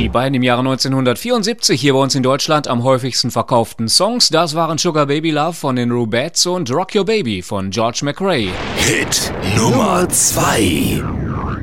beiden im Jahre 1974 hier bei uns in Deutschland am häufigsten verkauften Songs, das waren Sugar Baby Love von den Rubettes und Rock Your Baby von George McRae. Hit Nummer 2.